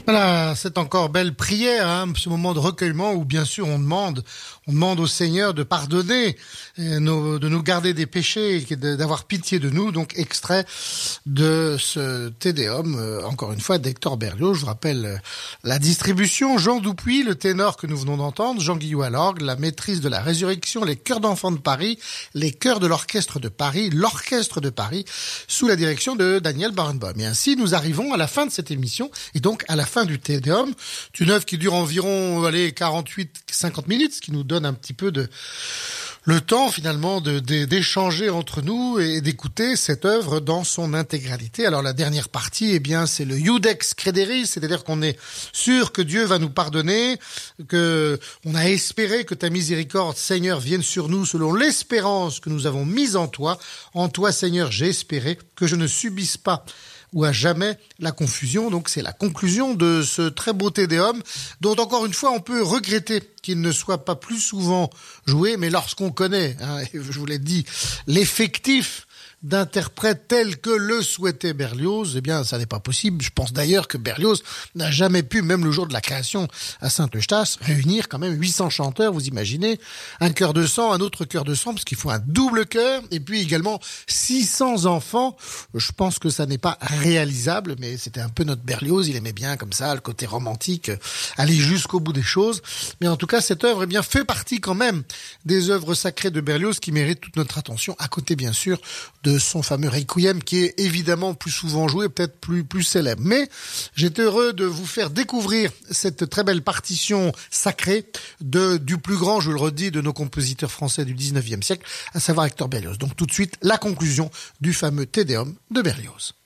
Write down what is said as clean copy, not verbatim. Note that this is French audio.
Voilà, c'est encore belle prière, ce moment de recueillement où bien sûr on demande au Seigneur de pardonner, de nous garder des péchés, d'avoir pitié de nous. Donc extrait de ce Te Deum, encore une fois d'Hector Berlioz. Je vous rappelle la distribution: Jean Dupuis, le ténor que nous venons d'entendre, Jean Guillou à l'orgue, la maîtrise de la résurrection, les chœurs d'enfants de Paris, les chœurs de l'orchestre de Paris, l'orchestre de Paris, sous la direction de Daniel Barenboim. Et ainsi nous arrivons à la fin de cette émission et donc à la fin du Te Deum, une œuvre qui dure environ 48-50 minutes, ce qui nous donne un petit peu le temps finalement d'échanger entre nous et d'écouter cette œuvre dans son intégralité. Alors la dernière partie, eh bien c'est le Iudex Crederis, c'est-à-dire qu'on est sûr que Dieu va nous pardonner, que on a espéré que ta miséricorde, Seigneur, vienne sur nous selon l'espérance que nous avons mise en toi. En toi, Seigneur, j'ai espéré que je ne subisse pas ou à jamais la confusion. Donc c'est la conclusion de ce très beau Te Deum, dont encore une fois on peut regretter qu'il ne soit pas plus souvent joué, mais lorsqu'on connaît, je vous l'ai dit, l'effectif d'interprètes tels que le souhaitait Berlioz, eh bien ça n'est pas possible. Je pense d'ailleurs que Berlioz n'a jamais pu, même le jour de la création à Saint-Eustache, réunir quand même 800 chanteurs, vous imaginez, un chœur de sang, un autre chœur de sang, parce qu'il faut un double chœur, et puis également 600 enfants. Je pense que ça n'est pas réalisable, mais c'était un peu notre Berlioz, il aimait bien comme ça, le côté romantique, aller jusqu'au bout des choses. Mais en tout cas, cette œuvre, eh bien, fait partie quand même des œuvres sacrées de Berlioz qui méritent toute notre attention, à côté bien sûr de son fameux Requiem qui est évidemment plus souvent joué, peut-être plus célèbre. Mais j'étais heureux de vous faire découvrir cette très belle partition sacrée du plus grand, je le redis, de nos compositeurs français du 19e siècle, à savoir Hector Berlioz. Donc tout de suite, la conclusion du fameux Te Deum de Berlioz.